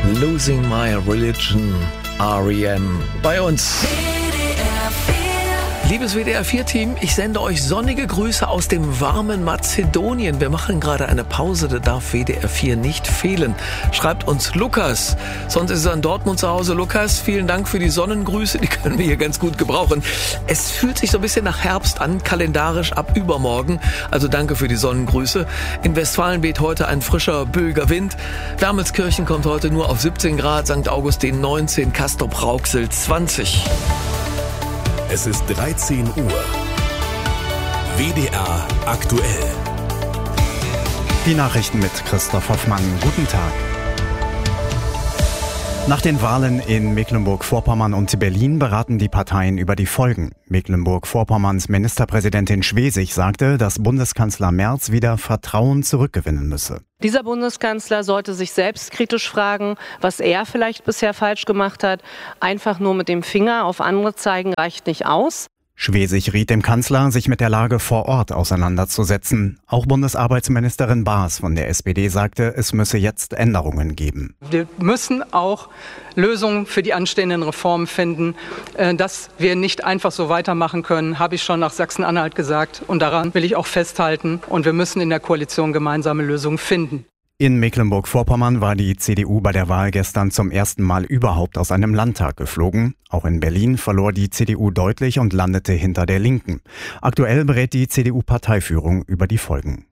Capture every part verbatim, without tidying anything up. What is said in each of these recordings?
Losing My Religion, R E M bei uns. Liebes W D R vier Team, ich sende euch sonnige Grüße aus dem warmen Mazedonien. Wir machen gerade eine Pause, da darf W D R vier nicht fehlen. Schreibt uns Lukas, sonst ist er in Dortmund zu Hause. Lukas, vielen Dank für die Sonnengrüße, die können wir hier ganz gut gebrauchen. Es fühlt sich so ein bisschen nach Herbst an, kalendarisch ab übermorgen. Also danke für die Sonnengrüße. In Westfalen weht heute ein frischer, böiger Wind. Wermelskirchen kommt heute nur auf siebzehn Grad, Sankt Augustin neunzehn, Castrop-Rauxel zwanzig. Es ist dreizehn Uhr. W D R aktuell. Die Nachrichten mit Christoph Hoffmann. Guten Tag. Nach den Wahlen in Mecklenburg-Vorpommern und Berlin beraten die Parteien über die Folgen. Mecklenburg-Vorpommerns Ministerpräsidentin Schwesig sagte, dass Bundeskanzler Merz wieder Vertrauen zurückgewinnen müsse. Dieser Bundeskanzler sollte sich selbstkritisch fragen, was er vielleicht bisher falsch gemacht hat. Einfach nur mit dem Finger auf andere zeigen reicht nicht aus. Schwesig riet dem Kanzler, sich mit der Lage vor Ort auseinanderzusetzen. Auch Bundesarbeitsministerin Baas von der S P D sagte, es müsse jetzt Änderungen geben. Wir müssen auch Lösungen für die anstehenden Reformen finden. Dass wir nicht einfach so weitermachen können, habe ich schon nach Sachsen-Anhalt gesagt. Und daran will ich auch festhalten. Und wir müssen in der Koalition gemeinsame Lösungen finden. In Mecklenburg-Vorpommern war die C D U bei der Wahl gestern zum ersten Mal überhaupt aus einem Landtag geflogen. Auch in Berlin verlor die C D U deutlich und landete hinter der Linken. Aktuell berät die C D U-Parteiführung über die Folgen.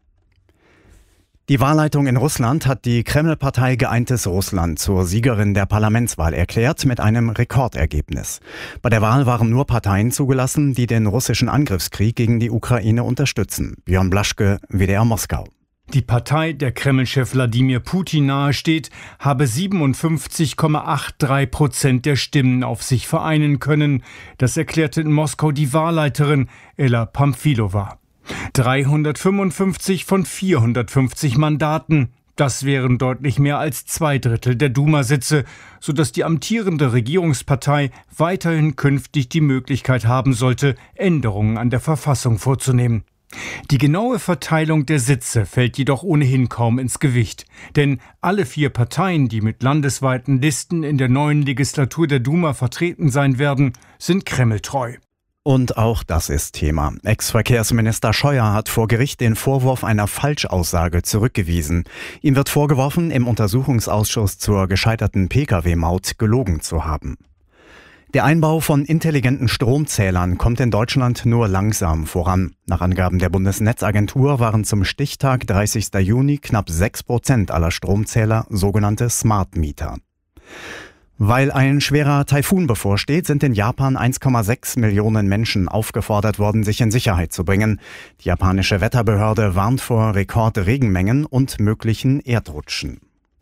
Die Wahlleitung in Russland hat die Kreml-Partei Geeintes Russland zur Siegerin der Parlamentswahl erklärt mit einem Rekordergebnis. Bei der Wahl waren nur Parteien zugelassen, die den russischen Angriffskrieg gegen die Ukraine unterstützen. Björn Blaschke, W D R Moskau. Die Partei, der Kreml-Chef Wladimir Putin nahesteht, habe siebenundfünfzig Komma dreiundachtzig Prozent der Stimmen auf sich vereinen können. Das erklärte in Moskau die Wahlleiterin Ella Pamfilova. dreihundertfünfundfünfzig von vierhundertfünfzig Mandaten. Das wären deutlich mehr als zwei Drittel der Duma-Sitze, sodass die amtierende Regierungspartei weiterhin künftig die Möglichkeit haben sollte, Änderungen an der Verfassung vorzunehmen. Die genaue Verteilung der Sitze fällt jedoch ohnehin kaum ins Gewicht. Denn alle vier Parteien, die mit landesweiten Listen in der neuen Legislatur der Duma vertreten sein werden, sind kremltreu. Und auch das ist Thema. Ex-Verkehrsminister Scheuer hat vor Gericht den Vorwurf einer Falschaussage zurückgewiesen. Ihm wird vorgeworfen, im Untersuchungsausschuss zur gescheiterten Pkw Maut gelogen zu haben. Der Einbau von intelligenten Stromzählern kommt in Deutschland nur langsam voran. Nach Angaben der Bundesnetzagentur waren zum Stichtag dreißigsten Juni knapp sechs Prozent aller Stromzähler sogenannte Smart Meter. Weil ein schwerer Taifun bevorsteht, sind in Japan eins Komma sechs Millionen Menschen aufgefordert worden, sich in Sicherheit zu bringen. Die japanische Wetterbehörde warnt vor Rekordregenmengen und möglichen Erdrutschen.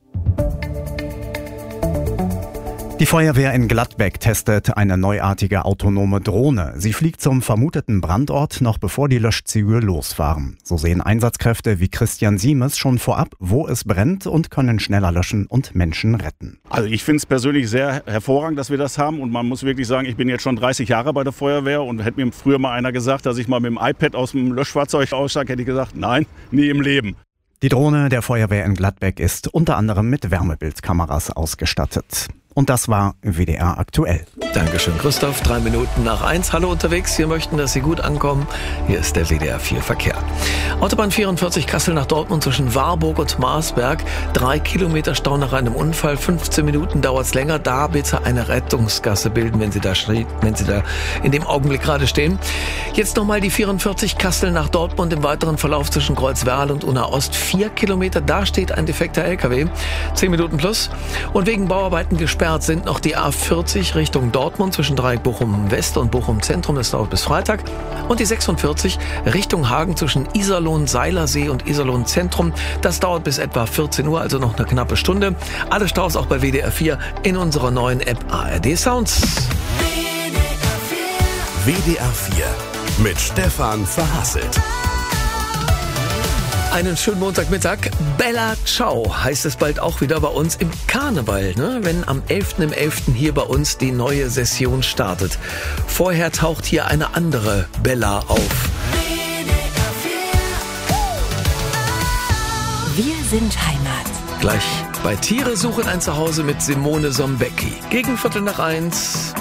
Die Feuerwehr in Gladbeck testet eine neuartige autonome Drohne. Sie fliegt zum vermuteten Brandort, noch bevor die Löschzüge losfahren. So sehen Einsatzkräfte wie Christian Siemes schon vorab, wo es brennt und können schneller löschen und Menschen retten. Also ich finde es persönlich sehr hervorragend, dass wir das haben. Und man muss wirklich sagen, ich bin jetzt schon dreißig Jahre bei der Feuerwehr und hätte mir früher mal einer gesagt, dass ich mal mit dem iPad aus dem Löschfahrzeug aussteige, hätte ich gesagt, nein, nie im Leben. Die Drohne der Feuerwehr in Gladbeck ist unter anderem mit Wärmebildkameras ausgestattet. Und das war W D R aktuell. Dankeschön, Christoph. Drei Minuten nach eins. Hallo unterwegs. Wir möchten, dass Sie gut ankommen. Hier ist der W D R vier Verkehr. Autobahn vierundvierzig Kassel nach Dortmund zwischen Warburg und Marsberg. Drei Kilometer Stau nach einem Unfall. fünfzehn Minuten dauert es länger. Da bitte eine Rettungsgasse bilden, wenn Sie da, wenn Sie da in dem Augenblick gerade stehen. Jetzt nochmal die vierundvierzig Kassel nach Dortmund im weiteren Verlauf zwischen Kreuzwerl und Unna Ost. Vier Kilometer. Da steht ein defekter L K W. Zehn Minuten plus. Und wegen Bauarbeiten gesperrt sind noch die A vierzig Richtung Dortmund zwischen Dreieck Bochum West und Bochum Zentrum. Das dauert bis Freitag. Und die sechsundvierzig Richtung Hagen zwischen Iserlohn, Seilersee und Iserlohn Zentrum. Das dauert bis etwa vierzehn Uhr, also noch eine knappe Stunde. Alle Staus auch bei W D R vier in unserer neuen App A R D Sounds. W D R vier mit Stefan Verhasselt. Einen schönen Montagmittag. Bella Ciao heißt es bald auch wieder bei uns im Karneval, ne? Wenn am elften im elften hier bei uns die neue Session startet. Vorher taucht hier eine andere Bella auf. Wir sind Heimat. Gleich Bei Tiere suchen ein Zuhause mit Simone Sombecki. Gegen Viertel nach eins.